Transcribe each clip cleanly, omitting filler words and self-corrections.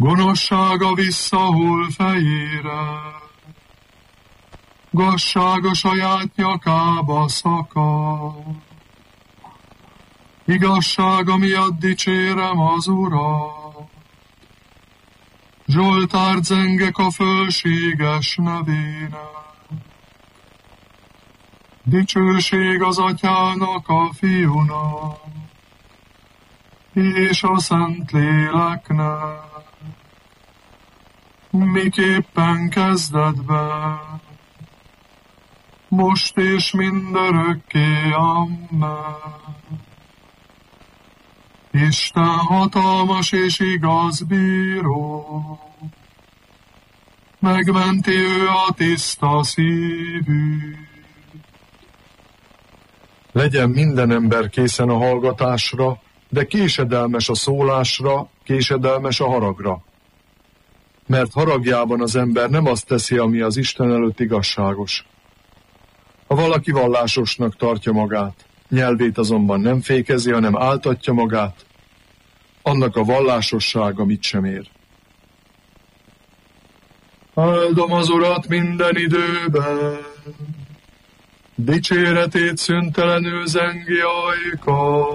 Gonoszsága visszahull fejére, gazsága saját nyakába szakad. Igazsága miatt dicsérem az Urat, Zsoltárt zengek a fölséges nevének. Dicsőség az Atyának, a Fiúnak, és a Szentléleknek, miképpen kezdetben, most és mindörökké, amen. Isten hatalmas és igaz bíró, megmenti ő a tiszta szívű. Legyen minden ember készen a hallgatásra, de késedelmes a szólásra, késedelmes a haragra. Mert haragjában az ember nem azt teszi, ami az Isten előtt igazságos. Ha valaki vallásosnak tartja magát, nyelvét azonban nem fékezi, hanem áltatja magát, annak a vallásossága mit sem ér. Áldom az Urat minden időben, dicséretét szüntelenül zengi ajka.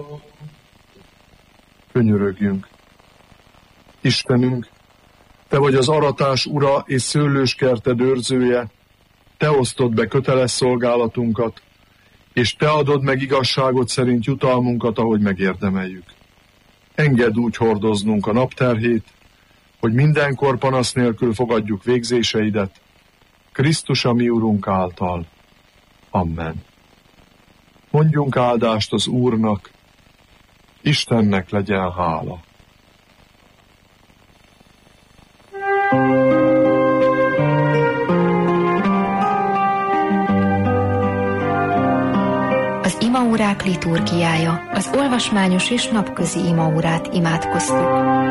Könyörögjünk. Istenünk, Te vagy az aratás ura és szőlőskerted őrzője, Te osztod be köteles szolgálatunkat, és Te adod meg igazságot szerint jutalmunkat, ahogy megérdemeljük. Engedd úgy hordoznunk a napterhét, hogy mindenkor panasz nélkül fogadjuk végzéseidet, Krisztus a mi Urunk által. Amen. Mondjunk áldást az Úrnak, Istennek legyen hála. Az imaórák liturgiája, az olvasmányos és napközi imaórát imádkoztuk.